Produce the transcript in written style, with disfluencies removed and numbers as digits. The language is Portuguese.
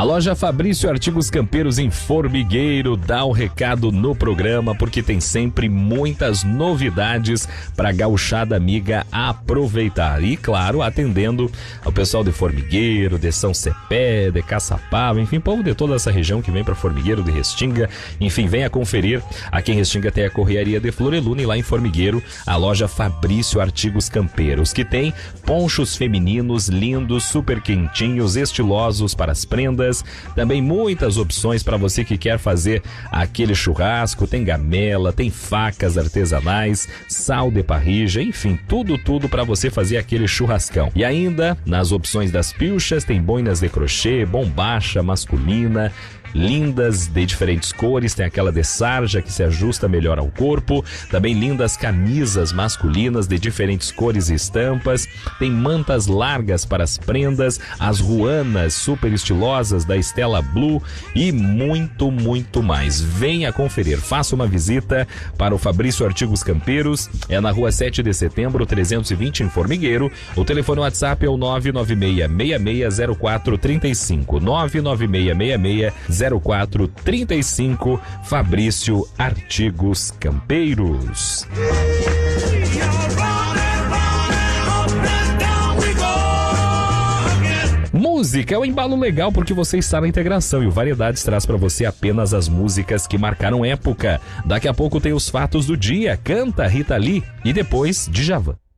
A loja Fabrício Artigos Campeiros em Formigueiro dá o recado no programa, porque tem sempre muitas novidades para gauchada amiga aproveitar. E claro, atendendo ao pessoal de Formigueiro, de São Cepé, de Caçapava, enfim, povo de toda essa região que vem para Formigueiro, de Restinga. Enfim, venha conferir. Aqui em Restinga tem a Correaria de Floreluna e lá em Formigueiro a loja Fabrício Artigos Campeiros, que tem ponchos femininos lindos, super quentinhos, estilosos para as prendas. Também muitas opções para você que quer fazer aquele churrasco. Tem gamela, tem facas artesanais, sal de parrilla, enfim, tudo para você fazer aquele churrascão. E ainda, nas opções das pilchas, tem boinas de crochê, bombacha masculina, lindas de diferentes cores, tem aquela de sarja que se ajusta melhor ao corpo, também lindas camisas masculinas de diferentes cores e estampas, tem mantas largas para as prendas, as ruanas super estilosas da Stella Blue e muito mais. Venha conferir, faça uma visita para o Fabrício Artigos Campeiros, é na rua 7 de setembro 320 em Formigueiro. O telefone WhatsApp é o 996660435, 996660435, Fabrício Artigos Campeiros. Música é um embalo legal porque você está na integração e o Variedades traz para você apenas as músicas que marcaram época. Daqui a pouco tem os fatos do dia, canta Rita Lee e depois Djavan.